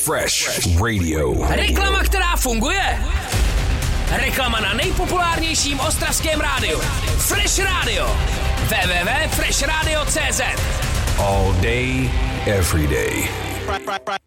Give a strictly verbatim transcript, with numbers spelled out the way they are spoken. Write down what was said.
Fresh Radio. Reklama, která funguje. Reklama na nejpopulárnějším ostravském rádiu. Fresh Radio. w w w tečka fresh radio tečka c z. All day, every day.